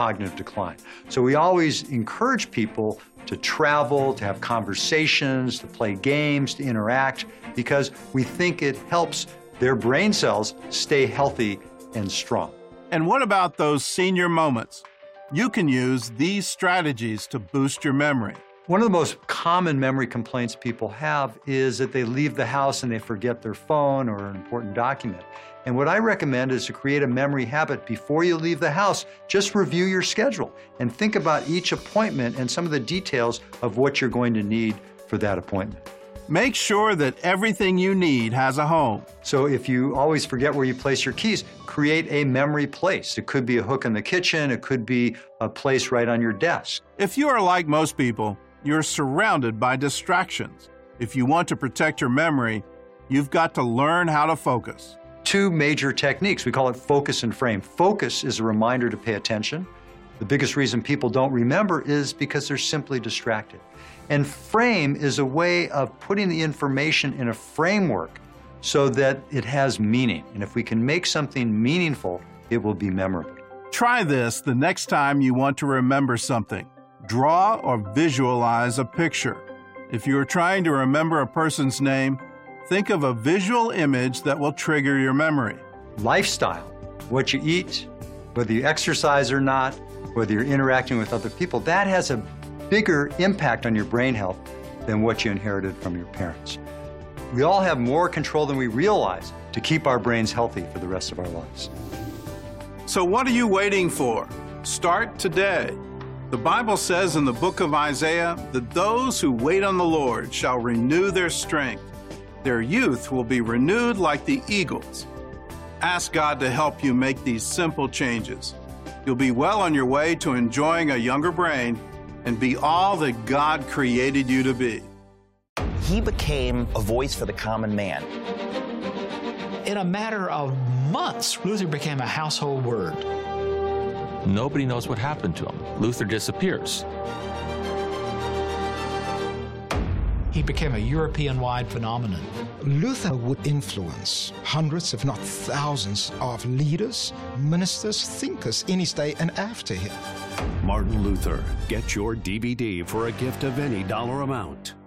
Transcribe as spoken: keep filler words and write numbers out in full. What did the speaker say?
cognitive decline. So we always encourage people to travel, to have conversations, to play games, to interact, because we think it helps their brain cells stay healthy and strong. And what about those senior moments? You can use these strategies to boost your memory. One of the most common memory complaints people have is that they leave the house and they forget their phone or an important document. And what I recommend is to create a memory habit before you leave the house. Just review your schedule and think about each appointment and some of the details of what you're going to need for that appointment. Make sure that everything you need has a home. So if you always forget where you place your keys, create a memory place. It could be a hook in the kitchen, it could be a place right on your desk. If you are like most people, you're surrounded by distractions. If you want to protect your memory, you've got to learn how to focus. Two major techniques. We call it focus and frame. Focus is a reminder to pay attention. The biggest reason people don't remember is because they're simply distracted. And frame is a way of putting the information in a framework so that it has meaning. And if we can make something meaningful, it will be memorable. Try this the next time you want to remember something. Draw or visualize a picture. If you are trying to remember a person's name, think of a visual image that will trigger your memory. Lifestyle, what you eat, whether you exercise or not, whether you're interacting with other people, that has a bigger impact on your brain health than what you inherited from your parents. We all have more control than we realize to keep our brains healthy for the rest of our lives. So what are you waiting for? Start today. The Bible says in the book of Isaiah that those who wait on the Lord shall renew their strength. Their youth will be renewed like the eagles. Ask God to help you make these simple changes. You'll be well on your way to enjoying a younger brain and be all that God created you to be. He became a voice for the common man. In a matter of months, Luther became a household word. Nobody knows what happened to him. Luther disappears. He became a European-wide phenomenon. Luther would influence hundreds, if not thousands, of leaders, ministers, thinkers in his day and after him. Martin Luther. Get your D V D for a gift of any dollar amount.